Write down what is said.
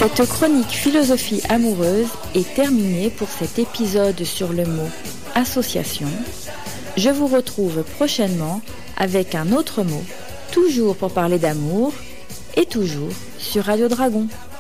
Cette chronique philosophie amoureuse est terminée pour cet épisode sur le mot association. Je vous retrouve prochainement avec un autre mot, toujours pour parler d'amour et toujours sur Radio Dragon.